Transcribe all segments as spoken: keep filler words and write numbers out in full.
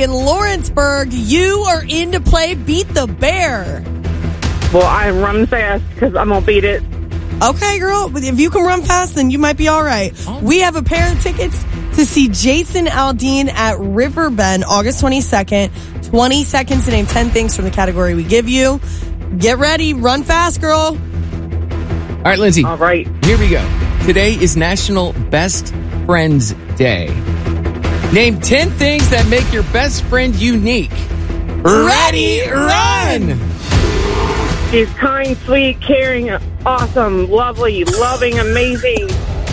Lindsay in Lawrenceburg. You are in to play Beat the Bear. Well, I run fast because I'm going to beat it. Okay, girl. But if you can run fast, then you might be all right. Oh. We have a pair of tickets to see Jason Aldean at Riverbend August twenty-second. twenty seconds to name ten things from the category we give you. Get ready. Run fast, girl. All right, Lindsay. All right. Here we go. Today is National Best Friends Day. Name ten things that make your best friend unique. Ready, run! She's kind, sweet, caring, awesome, lovely, loving, amazing.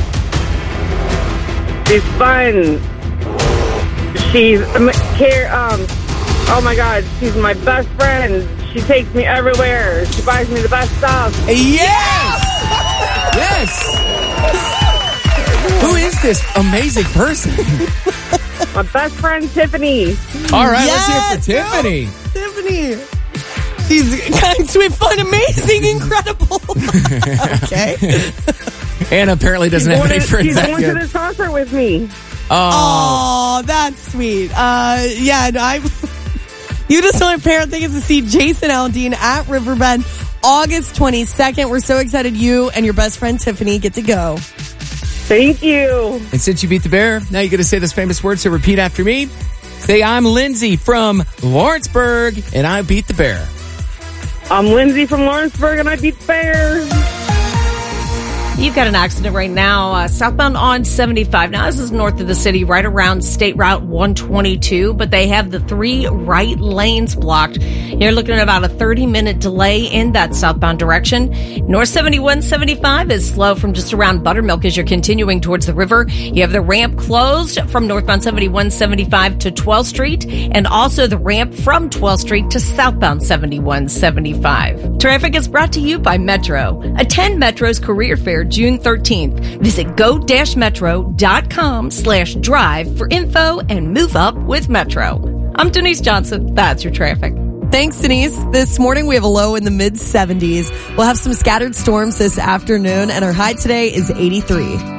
She's fun. She's um, care. Um, oh my God, she's my best friend. She takes me everywhere. She buys me the best stuff. Yes! Yes! Who is this amazing person? My best friend, Tiffany. All right, Yes, let's hear it for Tiffany. Tiffany. She's kind, sweet, fun, amazing, incredible. Okay. Anna apparently doesn't she's have any to, friends she's that going good. to this concert with me. Oh, that's sweet. Uh, yeah, I. You just want a pair of tickets to see Jason Aldean at Riverbend August twenty-second. We're so excited you and your best friend Tiffany get to go. Thank you. And since you beat the bear, now you're going to say this famous word, so repeat after me. Say, I'm Lindsay from Lawrenceburg, and I beat the bear. I'm Lindsay from Lawrenceburg, and I beat the bear. You've got an accident right now, uh, southbound on seventy-five. Now, this is north of the city, right around State Route one twenty-two, but they have the three right lanes blocked. You're looking at about a thirty-minute delay in that southbound direction. North seventy-one seventy-five is slow from just around Buttermilk as you're continuing towards the river. You have the ramp closed from northbound seventy-one seventy-five to twelfth Street, and also the ramp from twelfth Street to southbound seventy-one seventy-five. Traffic is brought to you by Metro. Attend Metro's career fair June thirteenth. Visit go-metro.com slash drive for info and move up with Metro. I'm Denise Johnson. That's your traffic. Thanks, Denise. This morning we have a low in the mid seventies. We'll have some scattered storms this afternoon, and our high today is eighty-three.